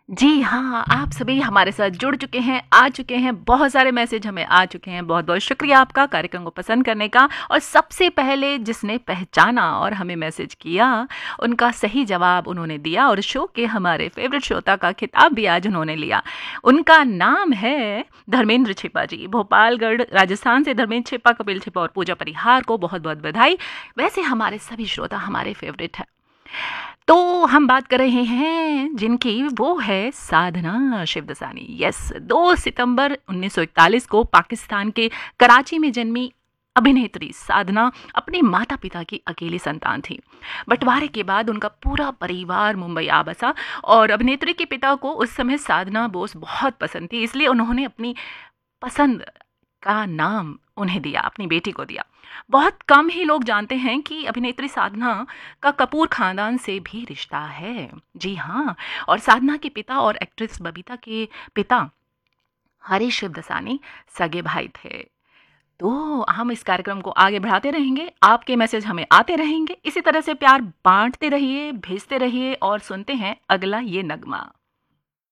जी हाँ, आप सभी हमारे साथ जुड़ चुके हैं, आ चुके हैं, बहुत सारे मैसेज हमें आ चुके हैं। बहुत-बहुत शुक्रिया आपका कार्यक्रम को पसंद करने का। और सबसे पहले जिसने पहचाना और हमें मैसेज किया, उनका सही जवाब उन्होंने दिया और शो के हमारे फेवरेट श्रोता का खिताब भी आज उन्होंने लिया। उनका नाम है धर्मेंद्र छिपा जी। भोपालगढ़, राजस्थान से धर्मेंद्र छिपा, कपिल छिपा और पूजा परिहार को बहुत-बहुत बधाई। वैसे हमारे सभी श्रोता हमारे फेवरेट हैं। तो हम बात कर रहे हैं जिनकी, वो है साधना शिवदसानी। यस, 2 सितंबर 1941 को पाकिस्तान के कराची में जन्मी अभिनेत्री साधना अपने माता पिता की अकेली संतान थी। बंटवारे के बाद उनका पूरा परिवार मुंबई आ बसा और अभिनेत्री के पिता को उस समय साधना बोस बहुत पसंद थी, इसलिए उन्होंने अपनी पसंद का नाम उन्हें दिया, अपनी बेटी को दिया। बहुत कम ही लोग जानते हैं कि अभिनेत्री साधना का कपूर खानदान से भी रिश्ता है। जी हाँ, और साधना के पिता और एक्ट्रेस बबीता के पिता हरीश शिवदसानी सगे भाई थे। तो हम इस कार्यक्रम को आगे बढ़ाते रहेंगे, आपके मैसेज हमें आते रहेंगे। इसी तरह से प्यार बांटते रहिए, भेजते रहिए और सुनते हैं अगला ये नगमा।